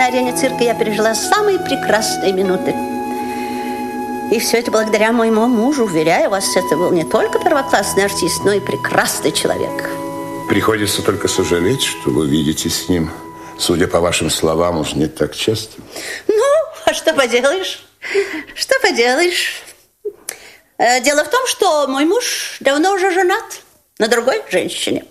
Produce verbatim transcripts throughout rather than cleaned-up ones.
арене цирка я пережила самые прекрасные минуты. И все это благодаря моему мужу. Уверяю вас, это был не только первоклассный артист, но и прекрасный человек. Приходится только сожалеть, что вы видитесь с ним, судя по вашим словам, уж не так часто. Ну, а что поделаешь? Что поделаешь? Дело в том, что мой муж давно уже женат на другой женщине.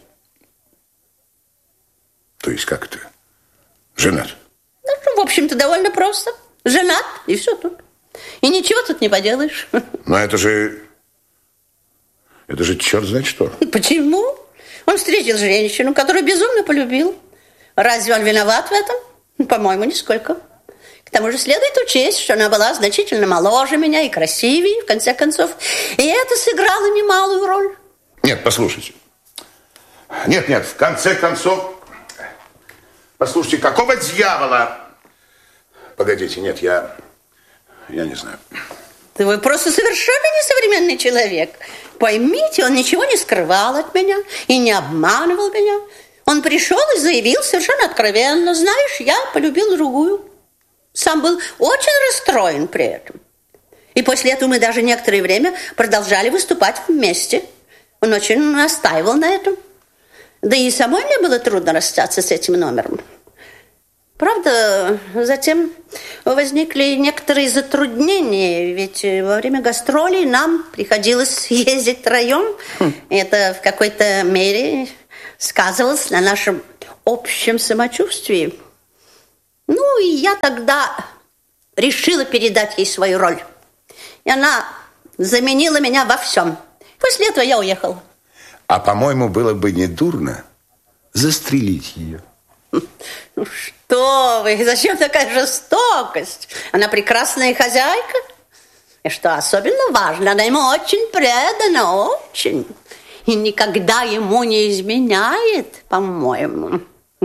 То есть как это? Женат? Ну, в общем-то, довольно просто. Женат, и все тут. И ничего тут не поделаешь. Но это же... Это же черт знает что. Почему? Он встретил женщину, которую безумно полюбил. Разве он виноват в этом? По-моему, нисколько. К тому же следует учесть, что она была значительно моложе меня и красивее, в конце концов. И это сыграло немалую роль. Нет, послушайте. Нет, нет, в конце концов... Послушайте, какого дьявола... Погодите, нет, я... Я не знаю. Ты вы просто совершенно несовременный человек. Поймите, он ничего не скрывал от меня и не обманывал меня. Он пришел и заявил совершенно откровенно: знаешь, я полюбил другую. Сам был очень расстроен при этом. И после этого мы даже некоторое время продолжали выступать вместе. Он очень настаивал на этом. Да и самой мне было трудно расстаться с этим номером. Правда, затем возникли некоторые затруднения, ведь во время гастролей нам приходилось ездить втроем. Хм. Это в какой-то мере сказывалось на нашем общем самочувствии. Ну, и я тогда решила передать ей свою роль. И она заменила меня во всем. После этого я уехала. А, по-моему, было бы недурно застрелить ее. Ну, что вы, зачем такая жестокость? Она прекрасная хозяйка. И что особенно важно, она ему очень предана, очень. И никогда ему не изменяет, по-моему.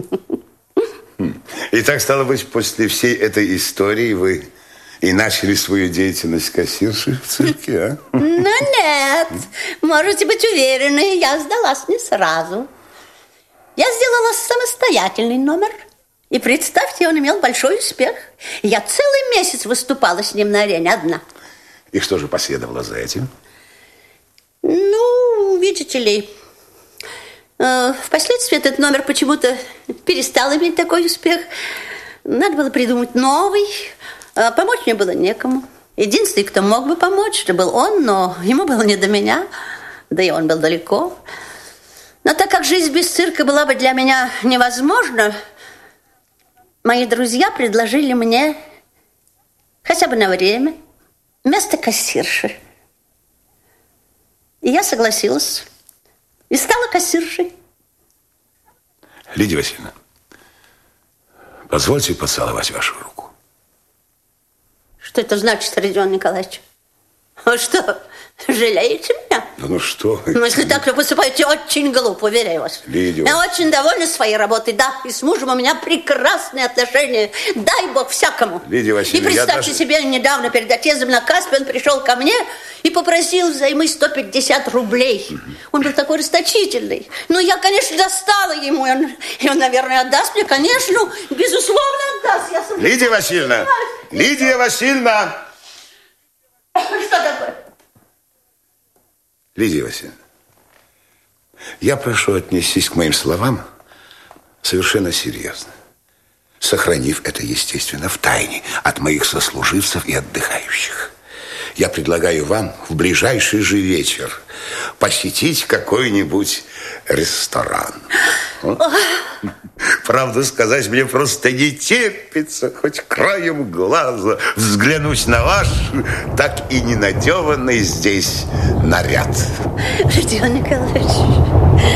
И так, стало быть, после всей этой истории вы и начали свою деятельность кассирши в цирке, а? Ну, нет. Можете быть уверены, я сдалась не сразу. Я сделала самостоятельный номер. И представьте, он имел большой успех. Я целый месяц выступала с ним на арене одна. И что же последовало за этим? Ну, видите ли, э, впоследствии этот номер почему-то перестал иметь такой успех. Надо было придумать новый. Э, помочь мне было некому. Единственный, кто мог бы помочь, это был он, но ему было не до меня. Да и он был далеко. Но так как жизнь без цирка была бы для меня невозможна, мои друзья предложили мне хотя бы на время место кассирши. И я согласилась. И стала кассиршей. Лидия Васильевна, позвольте поцеловать вашу руку. Что это значит, Родион Николаевич? А что, жалеете меня? Да ну что? Ну, если так вы поступаете, очень глупо, уверяю вас. Лидия. Я очень довольна своей работой, да. И с мужем у меня прекрасные отношения. Дай бог всякому. Лидия Васильевна, и представьте даже... себе, недавно перед отъездом на Каспий он пришел ко мне и попросил взаймы сто пятьдесят рублей. Угу. Он был такой расточительный. Ну, я, конечно, достала ему. И он, и он, наверное, отдаст мне, конечно. Ну, безусловно, отдаст. Я сам... Лидия Васильевна! Лидия Васильевна! Что такое? Лидия Васильевна, я прошу отнестись к моим словам совершенно серьезно, сохранив это, естественно, в тайне от моих сослуживцев и отдыхающих. Я предлагаю вам в ближайший же вечер посетить какой-нибудь ресторан. Правду сказать, мне просто не терпится хоть краем глаза взглянуть на ваш так и не надеванный здесь наряд. Родион Николаевич...